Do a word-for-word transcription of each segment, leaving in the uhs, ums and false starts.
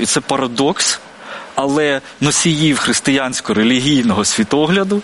і це парадокс, але носіїв християнсько-релігійного світогляду,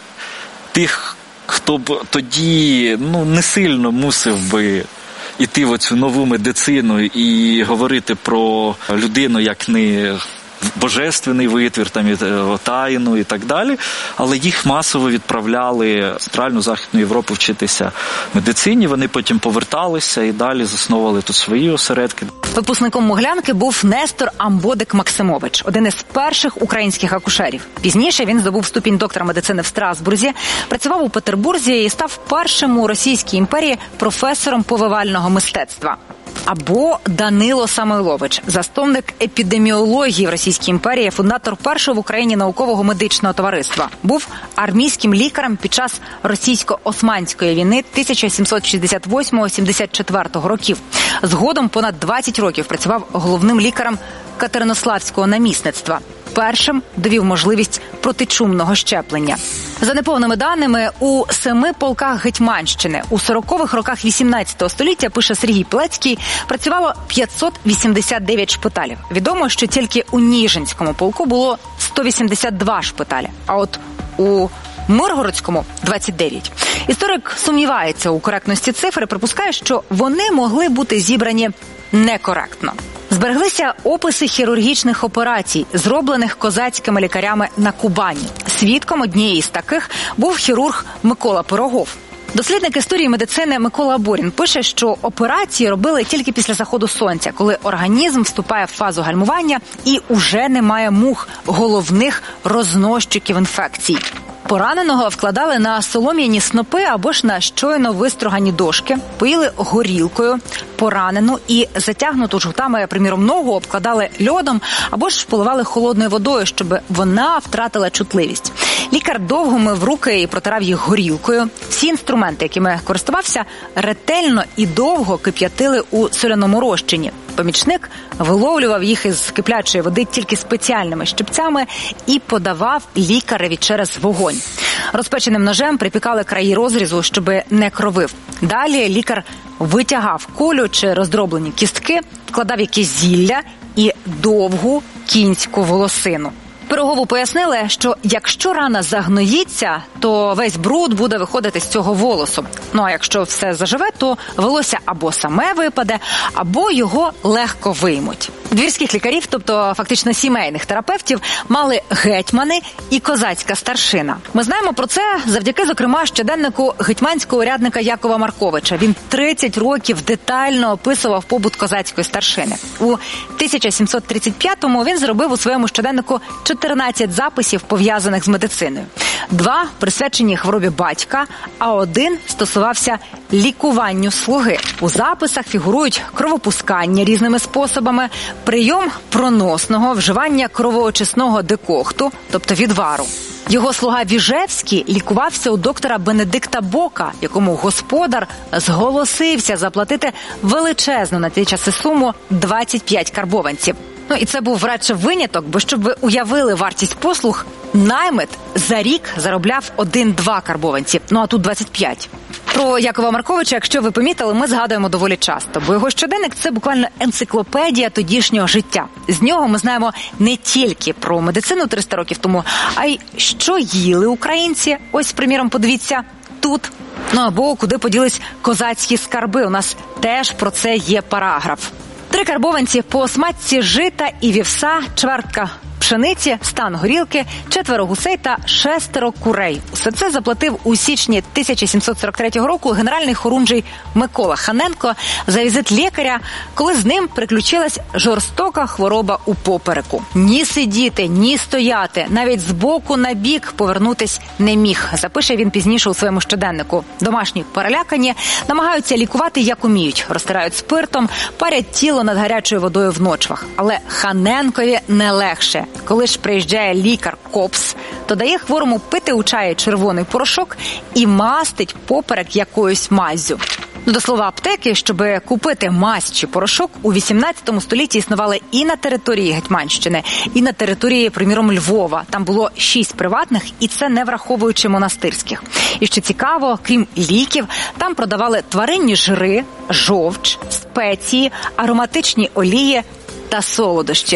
тих, хто б тоді ну, не сильно мусив би іти в оцю нову медицину і говорити про людину як не божественний витвір, там, тайну і так далі, але їх масово відправляли в Центральну, Західну Європу вчитися медицині, вони потім поверталися і далі засновували тут свої осередки. Випускником Моглянки був Нестор Амбодик-Максимович, один із перших українських акушерів. Пізніше він здобув ступінь доктора медицини в Страсбурзі, працював у Петербурзі і став першим у Російській імперії професором повивального мистецтва. Або Данило Самойлович, засновник епідеміології в Російській імперії, фундатор першого в Україні наукового медичного товариства. Був армійським лікарем під час російсько-османської війни тисяча сімсот шістдесят восьмого - сімдесят четвертого років. Згодом понад двадцять років працював головним лікарем Катеринославського намісництва. Першим довів можливість протичумного щеплення. За неповними даними, у семи полках Гетьманщини у сорокових роках вісімнадцятого століття, пише Сергій Пілецький, працювало п'ятсот вісімдесят дев'ять шпиталів. Відомо, що тільки у Ніжинському полку було сто вісімдесят два шпиталі, а от у Миргородському – двадцять дев'ять. Історик сумнівається у коректності цифр і припускає, що вони могли бути зібрані некоректно. Збереглися описи хірургічних операцій, зроблених козацькими лікарями на Кубані. Свідком однієї з таких був хірург Микола Пирогов. Дослідник історії медицини Микола Борін пише, що операції робили тільки після заходу сонця, коли організм вступає в фазу гальмування і уже немає мух, головних рознощиків інфекцій. Пораненого вкладали на солом'яні снопи або ж на щойно вистругані дошки, поїли горілкою, поранену і затягнуту жгутами, приміром, ногу обкладали льодом або ж поливали холодною водою, щоб вона втратила чутливість. Лікар довго мив руки і протирав їх горілкою. Всі інструменти, якими користувався, ретельно і довго кип'ятили у соляному розчині. Помічник виловлював їх із киплячої води тільки спеціальними щипцями і подавав лікареві через вогонь. Розпеченим ножем припікали краї розрізу, щоб не кровив. Далі лікар витягав кулю чи роздроблені кістки, вкладав якесь зілля і довгу кінську волосину. Пирогову пояснили, що якщо рана загноїться, то весь бруд буде виходити з цього волосу. Ну а якщо все заживе, то волосся або саме випаде, або його легко виймуть. Двірських лікарів, тобто фактично сімейних терапевтів, мали гетьмани і козацька старшина. Ми знаємо про це завдяки, зокрема, щоденнику гетьманського урядника Якова Марковича. Він тридцять років детально описував побут козацької старшини. У тисяча сімсот тридцять п'ятому він зробив у своєму щоденнику чотирнадцять записів, пов'язаних з медициною. Два присвячені хворобі батька, а один стосувався лікуванню слуги. У записах фігурують кровопускання різними способами, прийом проносного, вживання кровоочисного декохту, тобто відвару. Його слуга Віжевський лікувався у доктора Бенедикта Бока, якому господар зголосився заплатити величезну на ті часи суму двадцять п'ять карбованців. Ну і це був радше виняток, бо щоб ви уявили вартість послуг, наймит за рік заробляв один-два карбованці, ну а тут двадцять п'ять. Про Якова Марковича, якщо ви помітили, ми згадуємо доволі часто, бо його щоденник – це буквально енциклопедія тодішнього життя. З нього ми знаємо не тільки про медицину триста років тому, а й що їли українці, ось, приміром, подивіться, тут. Ну або куди поділись козацькі скарби, у нас теж про це є параграф. Три карбованці по сматці жита і вівса, чвертка пшениці, стан горілки, четверо гусей та шестеро курей. Усе це заплатив у січні тисяча сімсот сорок третього року генеральний хорунжий Микола Ханенко за візит лікаря, коли з ним приключилась жорстока хвороба у попереку. Ні сидіти, ні стояти, навіть з боку на бік повернутись не міг, запише він пізніше у своєму щоденнику. Домашні перелякані намагаються лікувати як уміють, розтирають спиртом, парять тіло над гарячою водою в ночвах. Але Ханенкові не легше. Коли ж приїжджає лікар-копс, то дає хворому пити у чаї червоний порошок і мастить поперек якоюсь маззю. До слова, аптеки, щоб купити мазь чи порошок, у вісімнадцятому столітті існували і на території Гетьманщини, і на території, приміром, Львова. Там було шість приватних, і це не враховуючи монастирських. І що цікаво, крім ліків, там продавали тваринні жири, жовч, спеції, ароматичні олії та солодощі.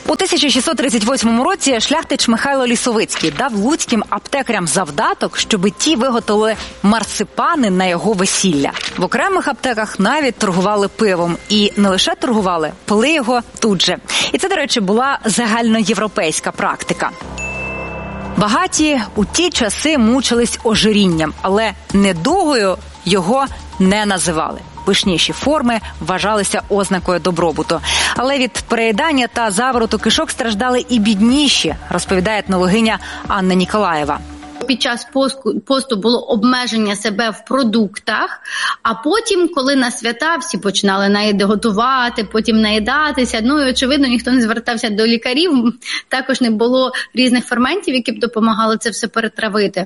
У тисяча шістсот тридцять восьмому році шляхтич Михайло Лісовицький дав луцьким аптекарям завдаток, щоби ті виготовили марципани на його весілля. В окремих аптеках навіть торгували пивом. І не лише торгували, пили його тут же. І це, до речі, була загальноєвропейська практика. Багаті у ті часи мучились ожирінням, але недугою його не називали. Пишніші форми вважалися ознакою добробуту. Але від переїдання та завороту кишок страждали і бідніші, розповідає етнологиня Анна Ніколаєва. Під час посту було обмеження себе в продуктах, а потім, коли на свята всі починали наїди готувати, потім наїдатися, ну і, очевидно, ніхто не звертався до лікарів, також не було різних ферментів, які б допомагали це все перетравити.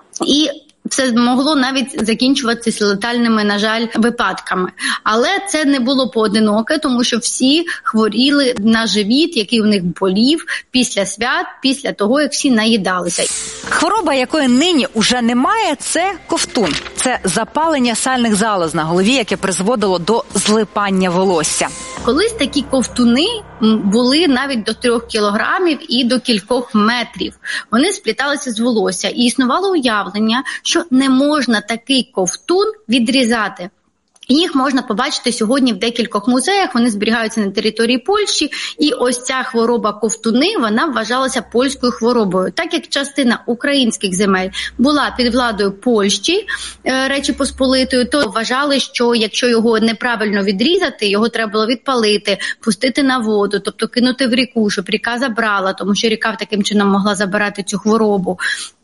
І це могло навіть закінчуватися летальними, на жаль, випадками. Але це не було поодиноке, тому що всі хворіли на живіт, який у них болів після свят, після того, як всі наїдалися. Хвороба, якої нині уже немає, це ковтун. Це запалення сальних залоз на голові, яке призводило до злипання волосся. Колись такі ковтуни були навіть до трьох кілограмів і до кількох метрів. Вони спліталися з волосся. І існувало уявлення, що не можна такий ковтун відрізати. Їх можна побачити сьогодні в декількох музеях, вони зберігаються на території Польщі, і ось ця хвороба ковтуни, вона вважалася польською хворобою. Так як частина українських земель була під владою Польщі, Речі Посполитої, то вважали, що якщо його неправильно відрізати, його треба було відпалити, пустити на воду, тобто кинути в ріку, щоб ріка забрала, тому що ріка таким чином могла забирати цю хворобу.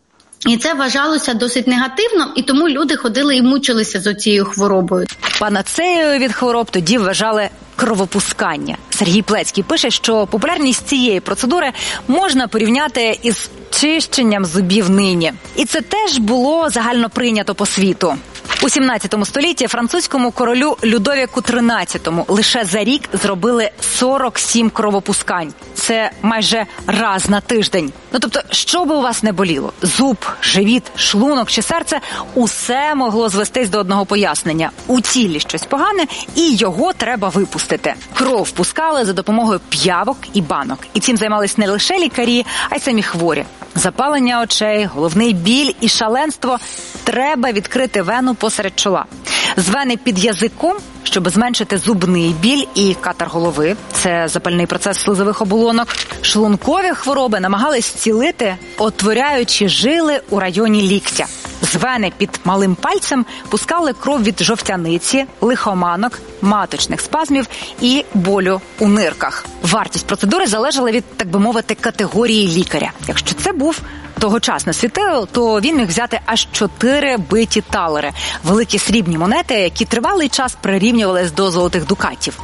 І це вважалося досить негативно, і тому люди ходили і мучилися з оцією хворобою. Панацеєю від хвороб тоді вважали кровопускання. Сергій Плецький пише, що популярність цієї процедури можна порівняти із чищенням зубів нині. І це теж було загально прийнято по світу. У сімнадцятому столітті французькому королю Людовіку тринадцятому лише за рік зробили сорок сім кровопускань. Це майже раз на тиждень. Ну, тобто, що би у вас не боліло? Зуб, живіт, шлунок чи серце – усе могло звестись до одного пояснення. У тілі щось погане, і його треба випустити. Кров пускали за допомогою п'явок і банок. І цим займались не лише лікарі, а й самі хворі. Запалення очей, головний біль і шаленство – треба відкрити вену посеред чола. З вени під язиком, щоб зменшити зубний біль і катар голови – це запальний процес слизових оболонок. Шлункові хвороби намагались зцілити, отворяючи жили у районі ліктя. З вени під малим пальцем пускали кров від жовтяниці, лихоманок, маточних спазмів і болю у нирках. Вартість процедури залежала від, так би мовити, категорії лікаря. Якщо це був тогочасне світило, то він міг взяти аж чотири биті талери – великі срібні монети, які тривалий час прирівнювались до золотих дукатів.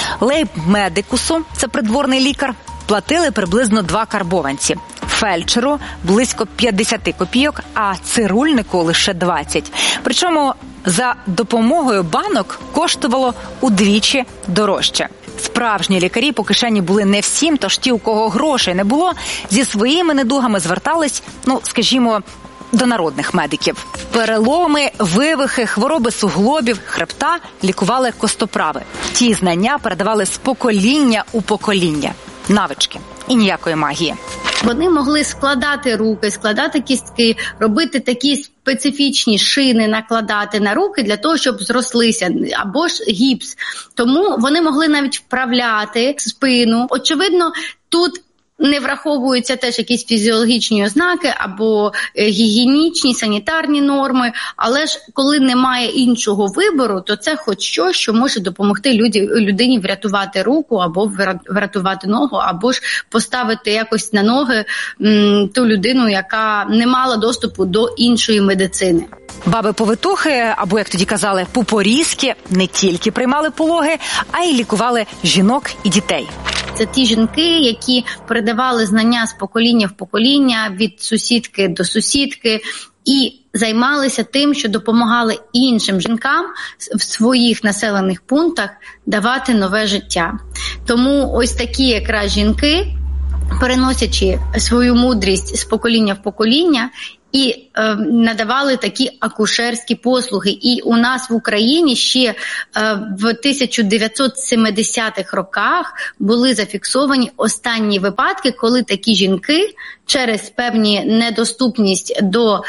Лейб-медикусу – це придворний лікар – платили приблизно два карбованці. Фельдшеру – близько п'ятдесят копійок, а цирульнику – лише двадцять. Причому за допомогою банок коштувало удвічі дорожче. Справжні лікарі по кишені були не всім, тож ті, у кого грошей не було, зі своїми недугами звертались, ну, скажімо, до народних медиків. Переломи, вивихи, хвороби суглобів, хребта лікували костоправи. Ті знання передавали з покоління у покоління. Навички. І ніякої магії. Вони могли складати руки, складати кістки, робити такі специфічні шини, накладати на руки для того, щоб зрослися, або ж гіпс. Тому вони могли навіть вправляти спину. Очевидно, тут не враховуються теж якісь фізіологічні ознаки або гігієнічні, санітарні норми, але ж коли немає іншого вибору, то це хоч щось, що може допомогти люді, людині врятувати руку або врятувати ногу, або ж поставити якось на ноги м, ту людину, яка не мала доступу до іншої медицини. Баби-повитухи, або, як тоді казали, пупорізки, не тільки приймали пологи, а й лікували жінок і дітей. Це ті жінки, які передавали знання з покоління в покоління, від сусідки до сусідки, і займалися тим, що допомагали іншим жінкам в своїх населених пунктах давати нове життя. Тому ось такі якраз жінки переносячи свою мудрість з покоління в покоління, і е, надавали такі акушерські послуги. І у нас в Україні ще е, в тисяча дев'ятсот семидесятих роках були зафіксовані останні випадки, коли такі жінки через певні недоступність до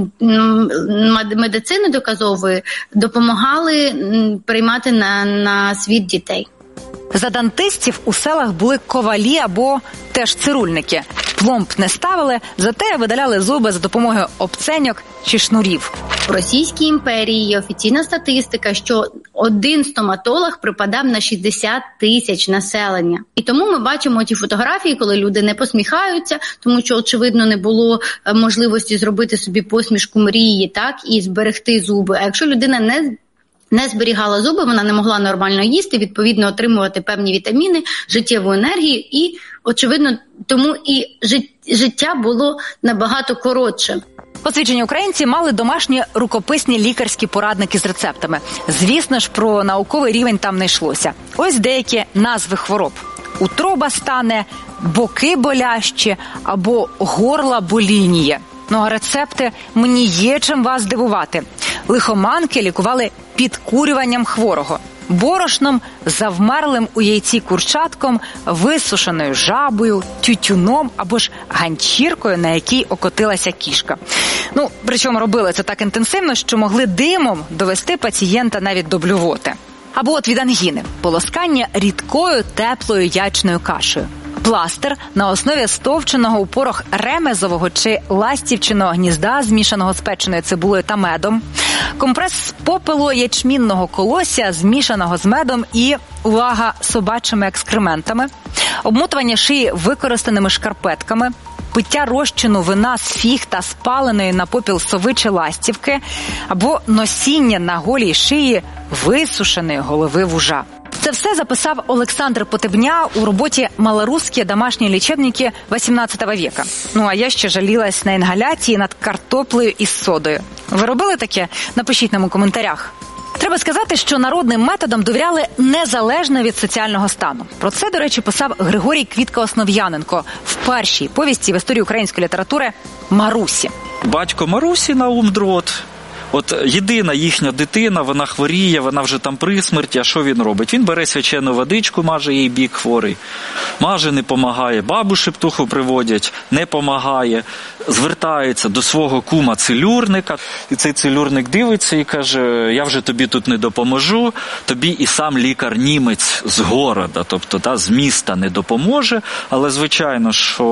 м, медицини доказової допомагали м, приймати на, на світ дітей. За дантистів у селах були ковалі або теж цирульники. Пломб не ставили, зате видаляли зуби за допомогою обценьок чи шнурів. В Російській імперії є офіційна статистика, що один стоматолог припадав на шістдесят тисяч населення. І тому ми бачимо ті фотографії, коли люди не посміхаються, тому що, очевидно, не було можливості зробити собі посмішку мрії, так, і зберегти зуби. А якщо людина не не зберігала зуби, вона не могла нормально їсти, відповідно отримувати певні вітаміни, життєву енергію, і, очевидно, тому і життя було набагато коротше. Освічені українці мали домашні рукописні лікарські порадники з рецептами. Звісно ж, про науковий рівень там не йшлося. Ось деякі назви хвороб. Утроба стане, боки болящі або горла болініє. Ну а рецепти мені є чим вас здивувати. Лихоманки лікували підкурюванням хворого, борошном, завмерлим у яйці курчатком, висушеною жабою, тютюном або ж ганчіркою, на якій окотилася кішка. Ну, причому робили це так інтенсивно, що могли димом довести пацієнта навіть до блювоти. Або от від ангіни – полоскання рідкою теплою ячною кашею. Пластир на основі стовченого у порох ремезового чи ластівчиного гнізда, змішаного з печеною цибулею та медом. Компрес з попелу ячмінного колосся, змішаного з медом і, увага, собачими екскрементами. Обмотування шиї використаними шкарпетками. Пиття розчину вина з фіг та спаленої на попіл сови чи ластівки. Або носіння на голій шиї висушеної голови вужа. Це все записав Олександр Потебня у роботі «Малорусские домашні лічебники вісімнадцятого века». Ну, а я ще жалілась на інгаляції над картоплею із содою. Ви робили таке? Напишіть нам у коментарях. Треба сказати, що народним методам довіряли незалежно від соціального стану. Про це, до речі, писав Григорій Квітка-Основ'яненко в першій повісті в історії української літератури «Марусі». Батько Марусі Наум Дрот. От єдина їхня дитина, вона хворіє, вона вже там при смерті, а що він робить? Він бере свячену водичку, маже їй бік хворий, маже, не помагає, бабу шептуху приводять, не помагає, звертається до свого кума целюрника, і цей целюрник дивиться і каже, я вже тобі тут не допоможу, тобі і сам лікар-німець з города, тобто та, з міста не допоможе, але звичайно,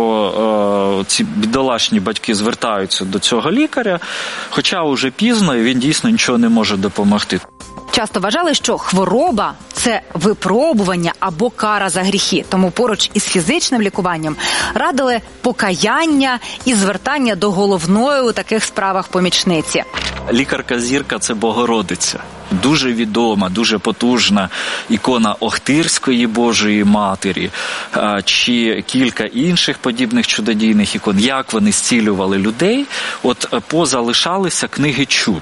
що е, ці бідолашні батьки звертаються до цього лікаря, хоча вже пізно, і він дійсно нічого не може допомогти. Часто вважали, що хвороба – це випробування або кара за гріхи. Тому поруч із фізичним лікуванням радили покаяння і звертання до головної у таких справах помічниці. Лікарка-зірка – це Богородиця. Дуже відома, дуже потужна ікона Охтирської Божої Матері, чи кілька інших подібних чудодійних ікон. Як вони зцілювали людей, от позалишалися книги чуд,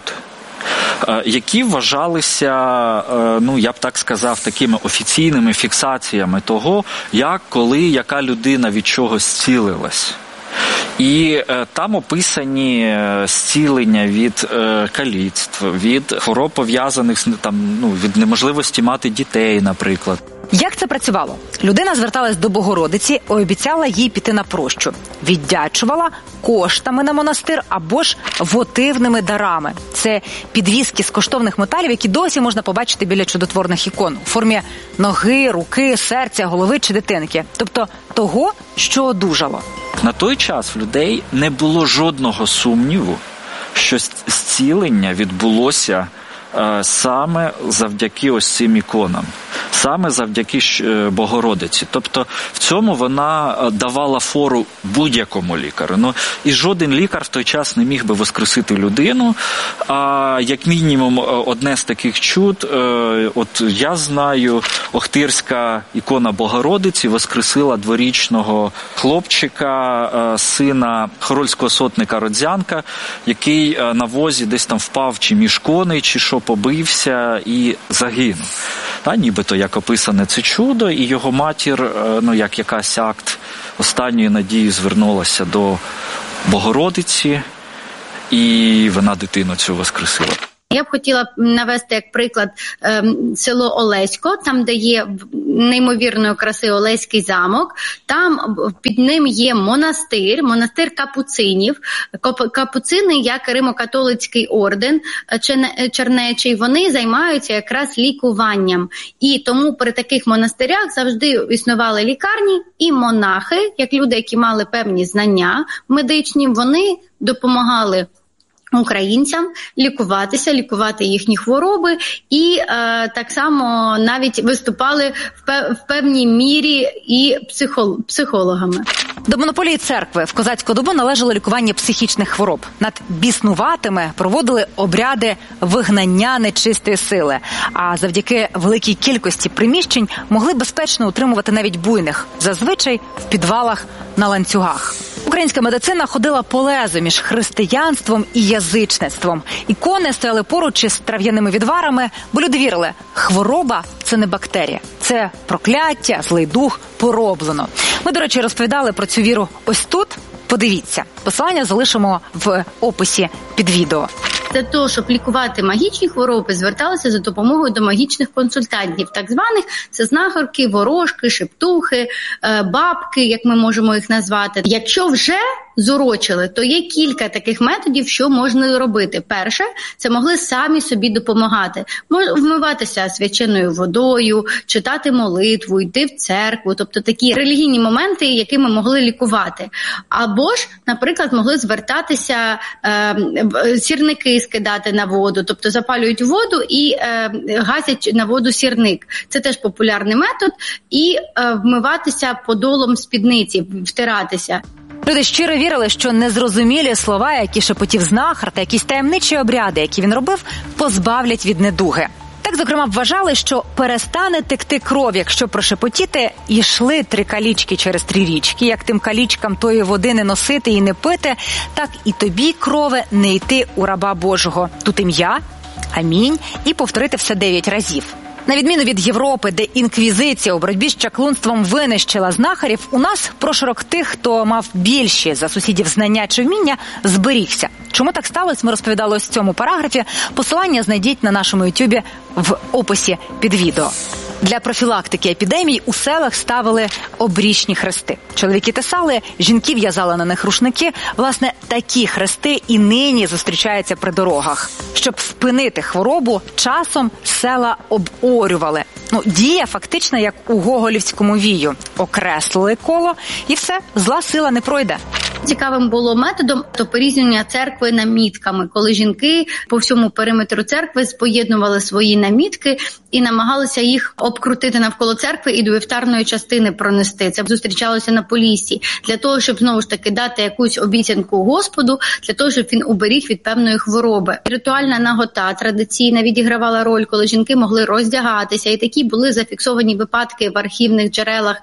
які вважалися, ну, я б так сказав, такими офіційними фіксаціями того, як, коли, яка людина від чогось зцілилась. І е, там описані зцілення від е, каліцтв, від хвороб пов'язаних з там, ну, від неможливості мати дітей, наприклад. Як це працювало? Людина зверталась до Богородиці і обіцяла їй піти на прощу. Віддячувала коштами на монастир або ж вотивними дарами. Це підвіски з коштовних металів, які досі можна побачити біля чудотворних ікон у формі ноги, руки, серця, голови чи дитинки. Тобто того, що одужало. На той час в людей не було жодного сумніву, що зцілення відбулося е, саме завдяки ось цим іконам, саме завдяки Богородиці. Тобто в цьому вона давала фору будь-якому лікарю. Ну, і жоден лікар в той час не міг би воскресити людину. А як мінімум одне з таких чуд, е, от я знаю, Охтирська ікона Богородиці воскресила дворічного хлопчика, е, сина хорольського сотника Родзянка, який на возі десь там впав чи між коней, чи що, побився і загинув. Та, нібито як описане це чудо, і його матір, ну, як якась акт останньої надії, звернулася до Богородиці, і вона дитину цю воскресила. Я б хотіла навести як приклад село Олесько, там, де є неймовірної краси Олеський замок. Там під ним є монастир, монастир капуцинів. Капуцини, як римо-католицький орден чернечий, вони займаються якраз лікуванням. І тому при таких монастирях завжди існували лікарні, і монахи, як люди, які мали певні знання медичні, вони допомагали українцям лікуватися, лікувати їхні хвороби і е, так само навіть виступали в, пев, в певній мірі і психол, психологами. До монополії церкви в козацьку добу належало лікування психічних хвороб. Над біснуватими проводили обряди вигнання нечистої сили, а завдяки великій кількості приміщень могли безпечно утримувати навіть буйних, зазвичай в підвалах на ланцюгах. Українська медицина ходила по лезу між християнством і язичництвом. Ікони стояли поруч із трав'яними відварами, бо люди вірили, хвороба – це не бактерія, це прокляття, злий дух, пороблено. Ми, до речі, розповідали про цю віру ось тут. Подивіться. Посилання залишимо в описі під відео. Для того, щоб лікувати магічні хвороби, зверталися за допомогою до магічних консультантів, так званих це знахарки, ворожки, шептухи, бабки, як ми можемо їх назвати. Якщо вже зурочили, то є кілька таких методів, що можна робити. Перше, це могли самі собі допомагати. Вмиватися свяченою водою, читати молитву, йти в церкву, тобто такі релігійні моменти, якими могли лікувати. Або ж, наприклад, могли звертатися е, сірники скидати на воду, тобто запалюють воду і е, гасять на воду сірник. Це теж популярний метод. І е, вмиватися подолом спідниці, втиратися. Люди щиро вірили, що незрозумілі слова, які шепотів знахар, та якісь таємничі обряди, які він робив, позбавлять від недуги. Так, зокрема, вважали, що перестане текти кров, якщо прошепотіти, йшли три калічки через три річки. Як тим калічкам тої води не носити і не пити, так і тобі, крове, не йти у раба Божого. Тут ім'я, амінь, і повторити все дев'ять разів. На відміну від Європи, де інквізиція у боротьбі з чаклунством винищила знахарів, у нас прошарок тих, хто мав більші за сусідів знання чи вміння, зберігся. Чому так сталося, ми розповідали ось в цьому параграфі. Посилання знайдіть на нашому ютубі в описі під відео. Для профілактики епідемій у селах ставили обрічні хрести. Чоловіки тесали, жінки в'язали на них рушники. Власне, такі хрести і нині зустрічаються при дорогах. Щоб спинити хворобу, часом села оборювали. Ну, дія фактично як у гоголівському вію. Окреслили коло і все, зла сила не пройде. Цікавим було методом то порізнення церкви намітками, коли жінки по всьому периметру церкви поєднували свої намітки і намагалися їх обкрутити навколо церкви і до вівтарної частини пронести. Це зустрічалося на Поліссі. Для того, щоб знову ж таки дати якусь обіцянку Господу, для того, щоб він уберіг від певної хвороби. Ритуальна нагота традиційна відігравала роль, коли жінки могли роздягатися. І такі були зафіксовані випадки в архівних джерелах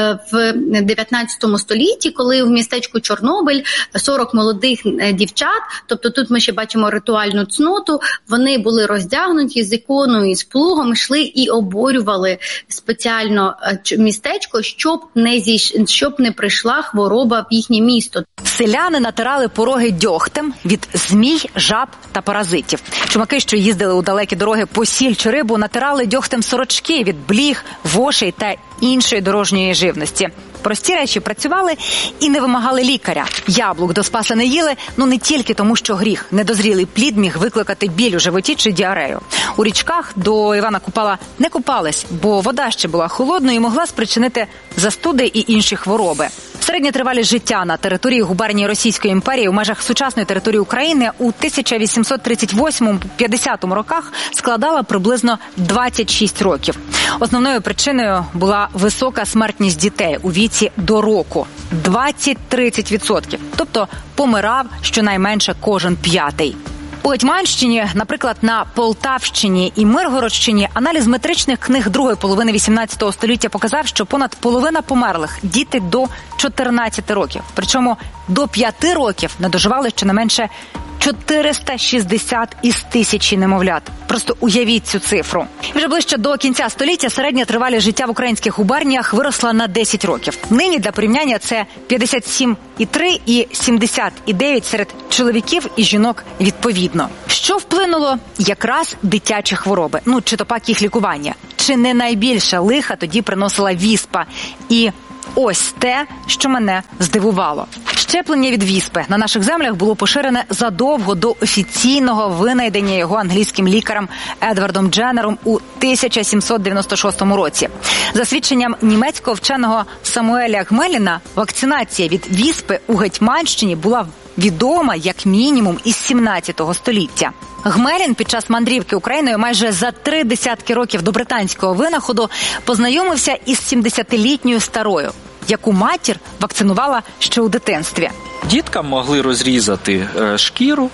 в дев'ятнадцятому столітті, коли в містечку Чорнобиль сорок молодих дівчат, тобто тут ми ще бачимо ритуальну цноту, вони були роздягнуті з іконою і з плугом, йшли і оборювали спеціально містечко, щоб не зійш... щоб не прийшла хвороба в їхнє місто. Селяни натирали пороги дьогтем від змій, жаб та паразитів. Чумаки, що їздили у далекі дороги по сіль чи рибу, натирали дьогтем сорочки від бліг, вошей та іншої дорожньої живності. Прості речі працювали і не вимагали лікаря. Яблук до спаса не їли, ну не тільки тому, що гріх. Недозрілий плід міг викликати біль у животі чи діарею. У річках до Івана Купала не купались, бо вода ще була холодною і могла спричинити застуди і інші хвороби. Середня тривалість життя на території губернії Російської імперії у межах сучасної території України у тисяча вісімсот тридцять восьмому - п'ятдесятому роках складала приблизно двадцять шість років. Основною причиною була висока смертність дітей у віці до року – двадцять-тридцять відсотків. Тобто помирав щонайменше кожен п'ятий. У Гетьманщині, наприклад, на Полтавщині і Миргородщині аналіз метричних книг другої половини вісімнадцятого століття показав, що понад половина померлих – діти до чотирнадцяти років. Причому до п'яти років не доживали щонайменше чотириста шістдесят із тисячі немовлят. Просто уявіть цю цифру. Вже ближче до кінця століття середня тривалість життя в українських губерніях виросла на десять років. Нині, для порівняння, це п'ятдесят сім і три і сімдесят і дев'ять серед чоловіків і жінок відповідно. Що вплинуло? Якраз дитячі хвороби. Ну, чи то пак їх лікування. Чи не найбільше лиха тоді приносила віспа? І ось те, що мене здивувало. Щеплення від віспи на наших землях було поширене задовго до офіційного винайдення його англійським лікарем Едвардом Дженнером у тисяча сімсот дев'яносто шостому році. За свідченням німецького вченого Самуеля Гмеліна, вакцинація від віспи у Гетьманщині була відома як мінімум із сімнадцятого століття. Гмелін під час мандрівки Україною майже за три десятки років до британського винаходу познайомився із сімдесятилітньою старою, яку матір вакцинувала ще у дитинстві. Діткам могли розрізати е, шкіру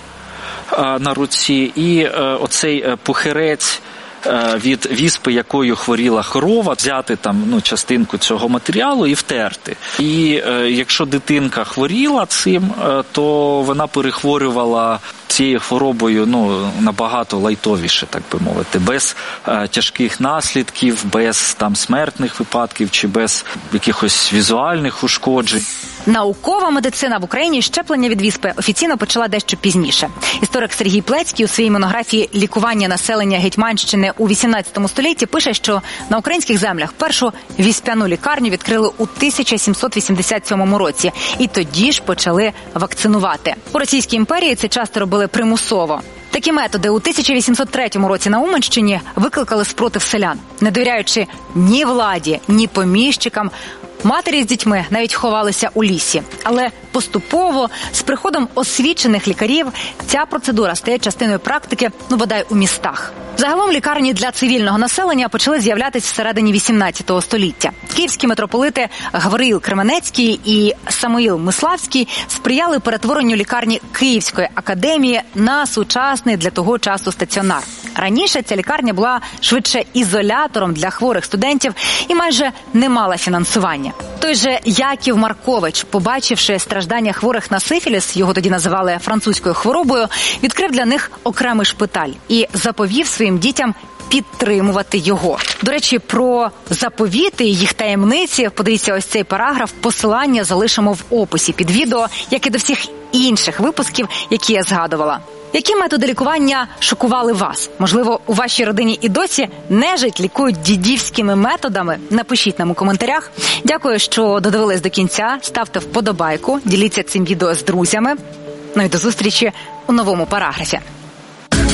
е, на руці, і е, оцей е, пухирець е, від віспи, якою хворіла корова, взяти там ну, частинку цього матеріалу і втерти. І е, якщо дитинка хворіла цим, е, то вона перехворювала цією хворобою ну, набагато лайтовіше, так би мовити, без е, тяжких наслідків, без там смертних випадків чи без якихось візуальних ушкоджень. Наукова медицина в Україні щеплення від віспи офіційно почала дещо пізніше. Історик Сергій Плецький у своїй монографії «Лікування населення Гетьманщини у вісімнадцятому столітті» пише, що на українських землях першу віспяну лікарню відкрили у тисяча сімсот вісімдесят сьомому році. І тоді ж почали вакцинувати. У Російській імперії це часто робили примусово. Такі методи у тисяча вісімсот третьому році на Уманщині викликали спротив селян. Не довіряючи ні владі, ні поміщикам, матері з дітьми навіть ховалися у лісі. Але поступово, з приходом освічених лікарів, ця процедура стає частиною практики, ну, бодай, у містах. Загалом лікарні для цивільного населення почали з'являтися всередині вісімнадцятого століття. Київські митрополити Гавриїл Кременецький і Самуїл Миславський сприяли перетворенню лікарні Київської академії на сучасний для того часу стаціонар. Раніше ця лікарня була швидше ізолятором для хворих студентів і майже не мала фінансування. Той же Яків Маркович, побачивши страждання хворих на сифіліс, його тоді називали французькою хворобою, відкрив для них окремий шпиталь і заповів своїм дітям підтримувати його. До речі, про заповіти і їх таємниці, подивіться ось цей параграф, посилання залишимо в описі під відео, як і до всіх інших випусків, які я згадувала. Які методи лікування шокували вас? Можливо, у вашій родині і досі нежить лікують дідівськими методами? Напишіть нам у коментарях. Дякую, що додивились до кінця. Ставте вподобайку, діліться цим відео з друзями. Ну і до зустрічі у новому параграфі.